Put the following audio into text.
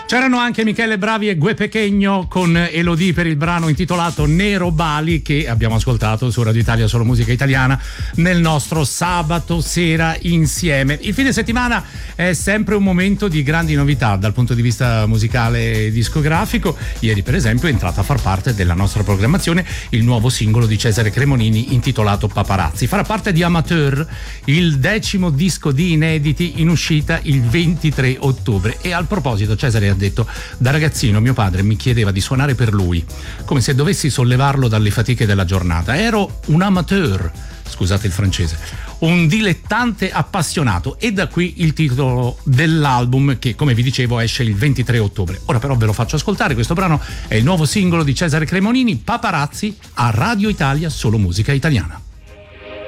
C'erano anche Michele Bravi e Gue Pequeño con Elodie per il brano intitolato Nero Bali, che abbiamo ascoltato su Radio Italia Solo Musica Italiana nel nostro sabato sera insieme. Il fine settimana è sempre un momento di grandi novità dal punto di vista musicale e discografico. Ieri per esempio è entrato a far parte della nostra programmazione il nuovo singolo di Cesare Cremonini intitolato Paparazzi. Farà parte di Amateur, il 10° disco di inediti in uscita il 23 ottobre. E al proposito Cesare ha detto: da ragazzino mio padre mi chiedeva di suonare per lui, come se dovessi sollevarlo dalle fatiche della giornata. Ero un amateur, scusate il francese, un dilettante appassionato, e da qui il titolo dell'album che, come vi dicevo, esce il 23 ottobre. Ora però ve lo faccio ascoltare, questo brano è il nuovo singolo di Cesare Cremonini, Paparazzi, a Radio Italia Solo Musica Italiana.